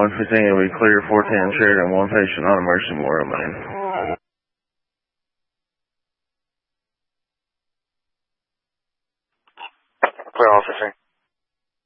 115 will be clear, 410 shared, and 1 patient on emergency Memorial Main. Clear, all 15.